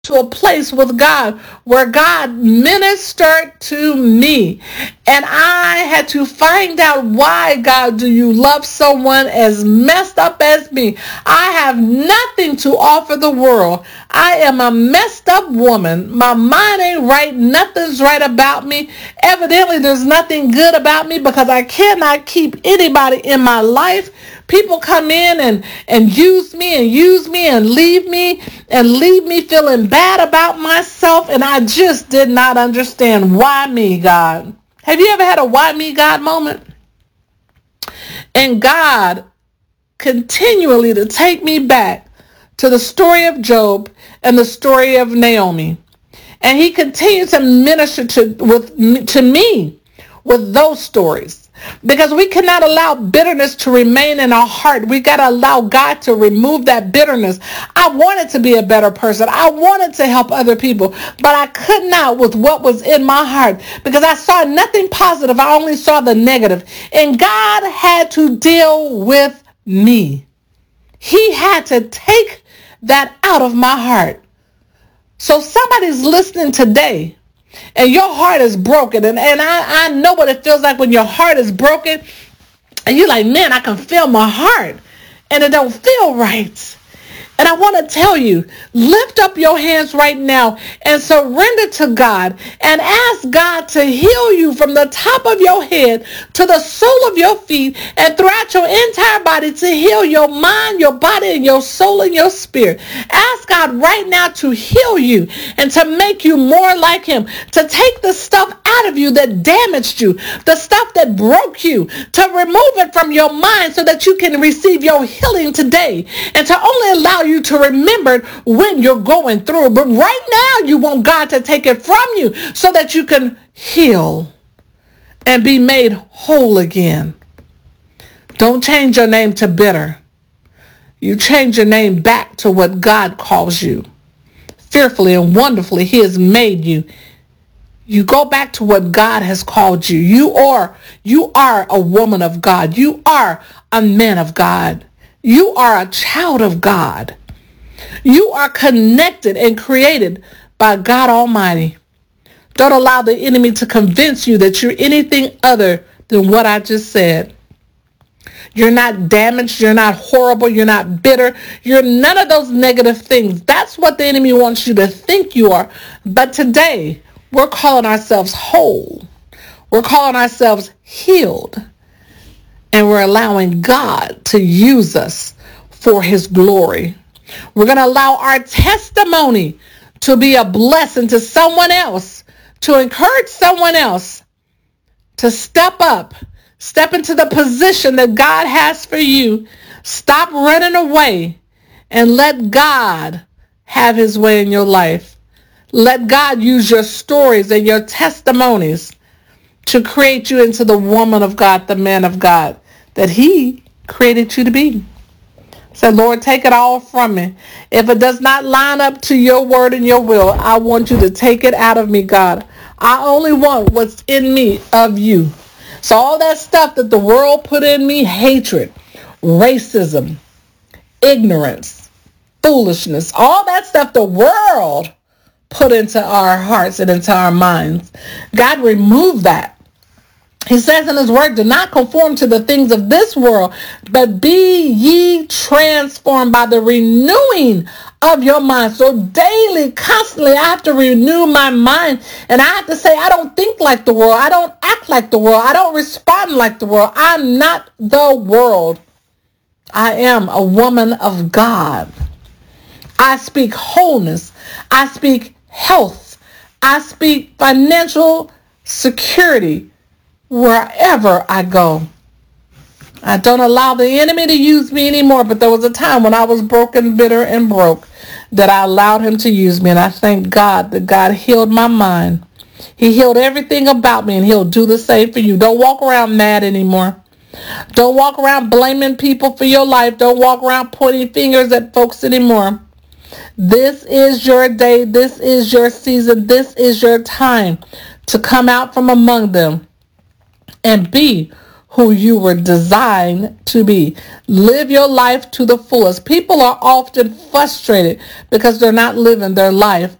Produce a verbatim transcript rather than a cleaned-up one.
to a place with God where God ministered to me. And I had to find out, why, God, do you love someone as messed up as me? I have nothing to offer the world. I am a messed up woman. My mind ain't right. Nothing's right about me. Evidently, there's nothing good about me, because I cannot keep anybody in my life. People come in and, and use me and use me and leave me and leave me feeling bad about myself. And I just did not understand, why me, God? Have you ever had a why me, God moment? And God continually to take me back to the story of Job and the story of Naomi. And he continued to minister to, with, to me with those stories. Because we cannot allow bitterness to remain in our heart. We got to allow God to remove that bitterness. I wanted to be a better person. I wanted to help other people, but I could not with what was in my heart, because I saw nothing positive. I only saw the negative. And God had to deal with me. He had to take that out of my heart. So somebody's listening today, and your heart is broken. And, and I, I know what it feels like when your heart is broken. And you're like, man, I can feel my heart. And it don't feel right. And I want to tell you, lift up your hands right now and surrender to God and ask God to heal you from the top of your head to the sole of your feet and throughout your entire body, to heal your mind, your body, and your soul and your spirit. Ask God right now to heal you and to make you more like him, to take the stuff out of you that damaged you, the stuff that broke you, to remove it from your mind so that you can receive your healing today, and to only allow you to remember it when you're going through. But right now you want God to take it from you so that you can heal and be made whole again. Don't change your name to bitter. You change your name back to what God calls you. Fearfully and wonderfully he has made you. You go back to what God has called you. You are, you are a woman of God. You are a man of God. You are a child of God. You are connected and created by God Almighty. Don't allow the enemy to convince you that you're anything other than what I just said. You're not damaged. You're not horrible. You're not bitter. You're none of those negative things. That's what the enemy wants you to think you are. But today, we're calling ourselves whole. We're calling ourselves healed. And we're allowing God to use us for his glory. We're going to allow our testimony to be a blessing to someone else, to encourage someone else to step up, step into the position that God has for you. Stop running away and let God have his way in your life. Let God use your stories and your testimonies to create you into the woman of God, the man of God that he created you to be. Say, Lord, take it all from me. If it does not line up to your word and your will, I want you to take it out of me, God. I only want what's in me of you. So all that stuff that the world put in me, hatred, racism, ignorance, foolishness, all that stuff the world put into our hearts and into our minds, God, remove that. He says in his word, do not conform to the things of this world, but be ye transformed by the renewing of your mind. So daily, constantly, I have to renew my mind. And I have to say, I don't think like the world. I don't act like the world. I don't respond like the world. I'm not the world. I am a woman of God. I speak wholeness. I speak health. I speak financial security. Wherever I go, I don't allow the enemy to use me anymore. But there was a time when I was broken, bitter, and broke that I allowed him to use me. And I thank God that God healed my mind. He healed everything about me, and he'll do the same for you. Don't walk around mad anymore. Don't walk around blaming people for your life. Don't walk around pointing fingers at folks anymore. This is your day. This is your season. This is your time to come out from among them and be who you were designed to be. Live your life to the fullest. People are often frustrated because they're not living their life